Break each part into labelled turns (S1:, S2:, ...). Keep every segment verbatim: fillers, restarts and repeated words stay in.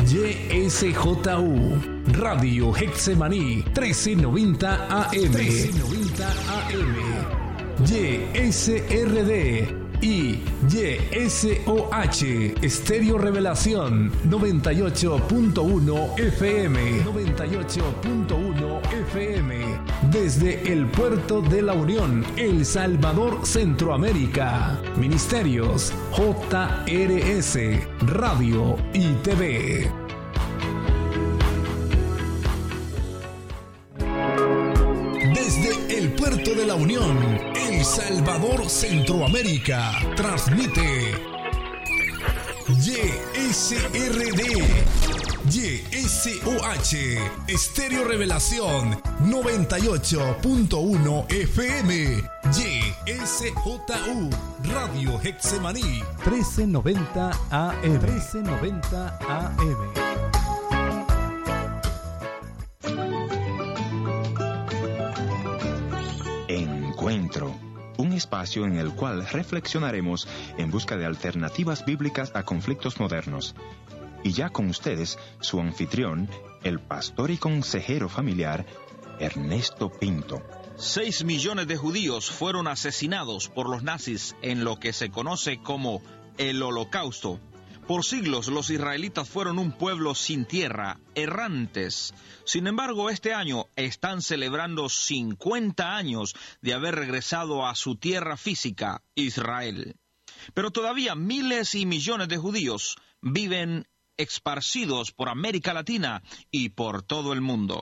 S1: Y S J U, Radio Getsemaní, trece noventa A M. trece noventa A M. Y S R D y Y S O H, Estéreo Revelación, noventa y ocho punto uno F M. noventa y ocho punto uno F M. Desde el Puerto de la Unión, El Salvador, Centroamérica. Ministerios J R S, Radio y T V. Desde el Puerto de la Unión, El Salvador, Centroamérica, transmite Y S R D, Y S O H, Estéreo Revelación, noventa y ocho punto uno F M, Y S J U, Radio Getsemaní, trece noventa A M. trece noventa A M.
S2: Encuentro, un espacio en el cual reflexionaremos en busca de alternativas bíblicas a conflictos modernos. Y ya con ustedes, su anfitrión, el pastor y consejero familiar, Ernesto Pinto.
S3: Seis millones de judíos fueron asesinados por los nazis en lo que se conoce como el Holocausto. Por siglos los israelitas fueron un pueblo sin tierra, errantes. Sin embargo, este año están celebrando cincuenta años de haber regresado a su tierra física, Israel. Pero todavía miles y millones de judíos viven esparcidos por América Latina y por todo el mundo.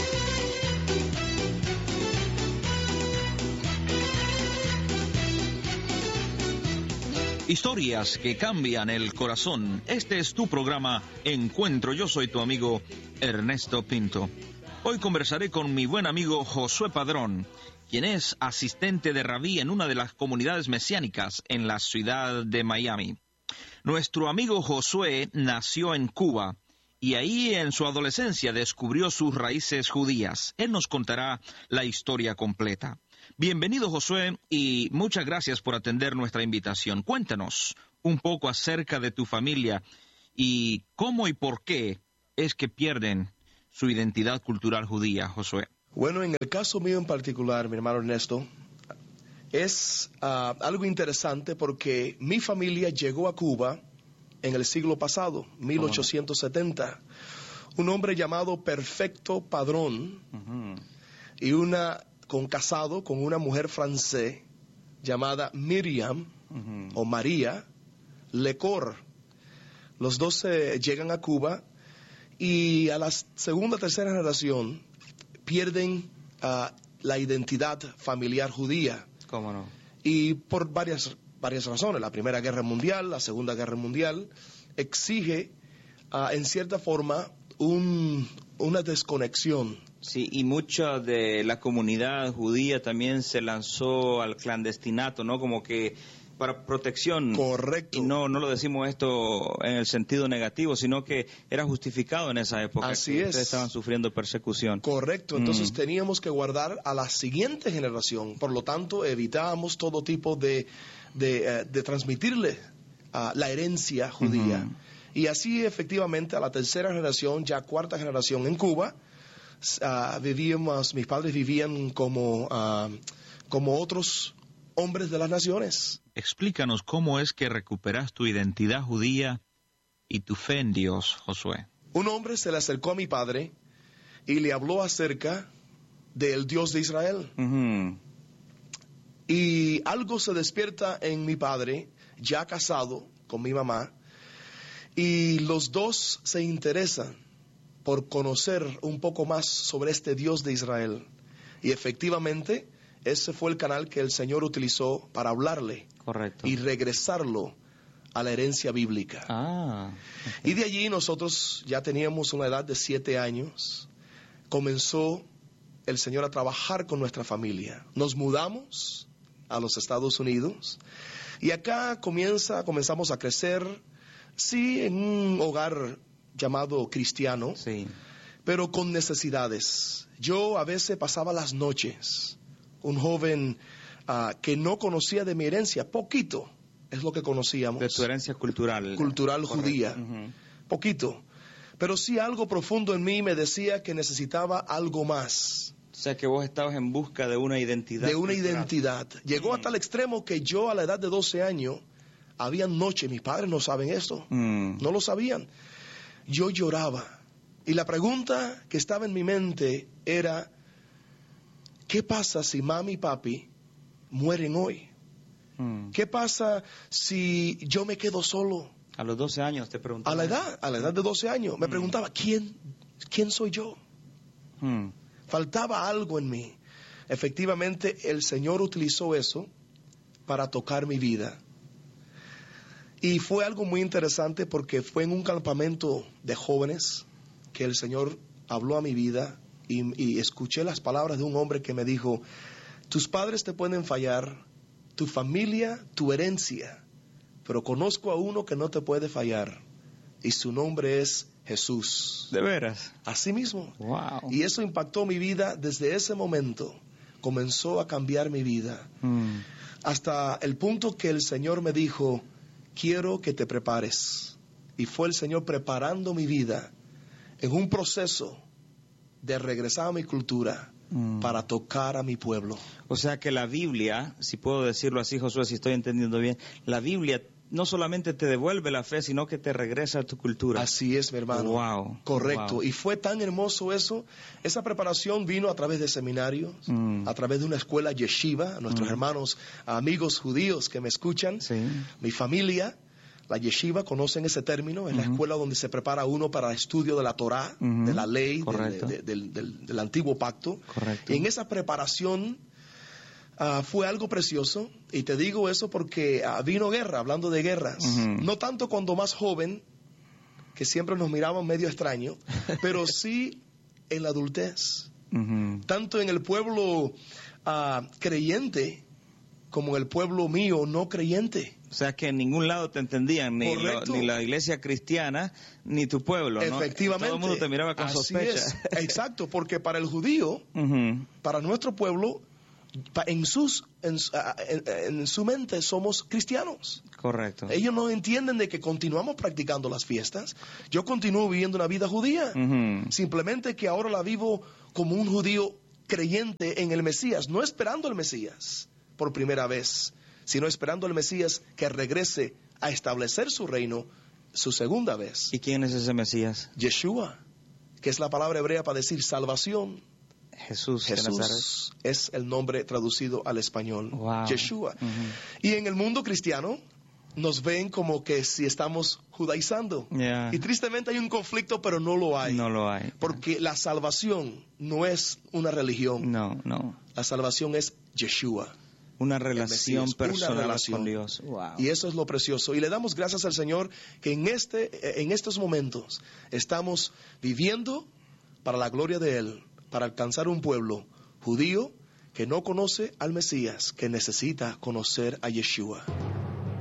S3: Historias que cambian el corazón. Este es tu programa Encuentro. Yo soy tu amigo Ernesto Pinto. Hoy conversaré con mi buen amigo Josué Padrón, quien es asistente de rabí en una de las comunidades mesiánicas en la ciudad de Miami. Nuestro amigo Josué nació en Cuba y ahí en su adolescencia descubrió sus raíces judías. Él nos contará la historia completa. Bienvenido, Josué, y muchas gracias por atender nuestra invitación. Cuéntanos un poco acerca de tu familia y cómo y por qué es que pierden su identidad cultural judía, Josué.
S4: Bueno, en el caso mío en particular, mi hermano Ernesto, es uh, algo interesante porque mi familia llegó a Cuba en el siglo pasado, mil ochocientos setenta. Un hombre llamado Perfecto Padrón uh-huh. y una... con casado con una mujer francesa llamada Miriam uh-huh. o María Lecor. Los dos eh, llegan a Cuba y a la segunda tercera generación pierden uh, la identidad familiar judía.
S3: ¿Cómo no?
S4: Y por varias, varias razones. La Primera Guerra Mundial, la Segunda Guerra Mundial exige uh, en cierta forma un, una desconexión.
S5: Sí, y mucha de la comunidad judía también se lanzó al clandestinato, ¿no? Como que para protección.
S4: Correcto.
S5: Y no no lo decimos esto en el sentido negativo, sino que era justificado en esa época.
S4: Así
S5: que
S4: es.
S5: Ustedes estaban sufriendo persecución.
S4: Correcto. Entonces
S5: mm.
S4: teníamos que guardar a la siguiente generación. Por lo tanto, evitábamos todo tipo de, de, uh, de transmitirle uh, la herencia judía. Uh-huh. Y así, efectivamente, a la tercera generación, ya cuarta generación en Cuba, Uh, vivíamos, mis padres vivían como, uh, como otros hombres de las naciones.
S3: Explícanos cómo es que recuperas tu identidad judía y tu fe en Dios, Josué.
S4: Un hombre se le acercó a mi padre y le habló acerca del Dios de Israel.
S5: Uh-huh.
S4: Y algo se despierta en mi padre, ya casado con mi mamá, y los dos se interesan por conocer un poco más sobre este Dios de Israel. Y efectivamente, ese fue el canal que el Señor utilizó para hablarle.
S5: Correcto.
S4: Y regresarlo a la herencia bíblica.
S5: Ah, okay.
S4: Y de allí nosotros ya teníamos una edad de siete años. Comenzó el Señor a trabajar con nuestra familia. Nos mudamos a los Estados Unidos y acá comienza, comenzamos a crecer, sí, en un hogar llamado cristiano,
S5: sí,
S4: pero con necesidades. Yo a veces pasaba las noches, un joven uh, que no conocía de mi herencia, poquito es lo que conocíamos.
S5: De tu herencia cultural.
S4: Cultural
S5: correcto.
S4: judía,
S5: uh-huh.
S4: poquito. pero sí algo profundo en mí me decía que necesitaba algo más.
S5: O sea, que vos estabas en busca de una identidad.
S4: De una
S5: cultural.
S4: identidad. Llegó
S5: Mm.
S4: a tal extremo que yo a la edad de doce años, había noches, mis padres no saben esto,
S5: Mm.
S4: no lo sabían. Yo lloraba. Y la pregunta que estaba en mi mente era, ¿qué pasa si mami y papi mueren hoy?
S5: Mm.
S4: ¿Qué pasa si yo me quedo solo?
S5: A los doce años te preguntaba.
S4: A la edad, a la edad de doce años, me
S5: Mm.
S4: preguntaba, ¿quién, quién soy yo?
S5: Mm.
S4: Faltaba algo en mí. Efectivamente, el Señor utilizó eso para tocar mi vida. Y fue algo muy interesante porque fue en un campamento de jóvenes que el Señor habló a mi vida y, y escuché las palabras de un hombre que me dijo, tus padres te pueden fallar, tu familia, tu herencia, pero conozco a uno que no te puede fallar y su nombre es Jesús.
S5: ¿De veras?
S4: Así mismo.
S5: Wow.
S4: Y eso impactó mi vida desde ese momento. Comenzó a cambiar mi vida.
S5: Mm.
S4: Hasta el punto que el Señor me dijo, quiero que te prepares. Y fue el Señor preparando mi vida en un proceso de regresar a mi cultura
S5: Mm.
S4: para tocar a mi pueblo.
S5: O sea que la Biblia, si puedo decirlo así, Josué, si estoy entendiendo bien, la Biblia no solamente te devuelve la fe, sino que te regresa a tu cultura.
S4: Así es, mi hermano.
S5: Wow.
S4: Correcto.
S5: Wow.
S4: Y fue tan hermoso eso. Esa preparación vino a través de seminarios,
S5: Mm.
S4: a través de una escuela yeshiva, nuestros
S5: Mm.
S4: hermanos, amigos judíos que me escuchan,
S5: Sí.
S4: mi familia. La yeshiva, conocen ese término, es la escuela donde se prepara uno para el estudio de la Torá,
S5: Ujú.
S4: de la ley, del,
S5: Correcto.
S4: de- del- del- del antiguo pacto.
S5: Correcto.
S4: Y en esa preparación ah, fue algo precioso, y te digo eso porque ah, vino guerra, hablando de guerras.
S5: Ujú.
S4: No tanto cuando más joven, que siempre nos miraban medio extraño, pero sí en la adultez.
S5: Ujú.
S4: Tanto en el pueblo ah, creyente como en el pueblo mío no creyente.
S5: O sea que en ningún lado te entendían, ni, lo-
S4: Correcto.
S5: ni la iglesia cristiana, ni tu pueblo, ¿no?
S4: Efectivamente.
S5: Todo el mundo te miraba con
S4: Así
S5: sospecha.
S4: es. Exacto, porque para el judío,
S5: Ujú.
S4: para nuestro pueblo, pa- en, sus, en, su- ah, en- en su mente somos cristianos.
S5: Correcto.
S4: Ellos no entienden de que continuamos practicando las fiestas. Yo continúo viviendo una vida judía.
S5: Ujú.
S4: Simplemente que ahora la vivo como un judío creyente en el Mesías, no esperando al Mesías por primera vez, sino esperando al Mesías que regrese a establecer su reino su segunda vez.
S5: ¿Y quién es ese Mesías?
S4: Yeshua, que es la palabra hebrea para decir salvación.
S5: Jesús, de Nazaret.
S4: Jesús es el nombre traducido al español.
S5: Wow.
S4: Yeshua.
S5: Ujú.
S4: Y en el mundo cristiano nos ven como que si estamos judaizando.
S5: Ya.
S4: Y tristemente hay un conflicto, pero no lo hay.
S5: No lo hay.
S4: Porque la salvación no es una religión.
S5: No, no.
S4: La salvación es Yeshua.
S5: Una relación
S4: Mesías, una
S5: personal
S4: relación.
S5: con Dios. Wow.
S4: Y eso es lo precioso. Y le damos gracias al Señor que en, este, en estos momentos estamos viviendo para la gloria de Él, para alcanzar un pueblo judío que no conoce al Mesías, que necesita conocer a Yeshua.